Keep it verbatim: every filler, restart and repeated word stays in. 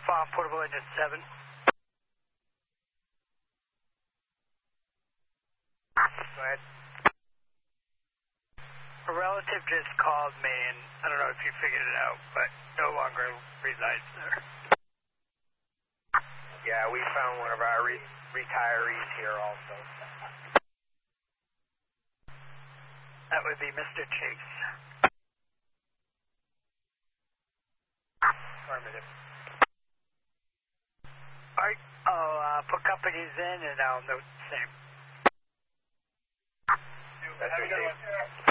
Farm Portable Engine seven. Go ahead. A relative just called me, and I don't know if you figured it out, but no longer resides there. Yeah, we found one of our re retirees here also. That would be Mister Chase. Affirmative. All right, I'll uh, put companies in, and I'll note the same. That's okay.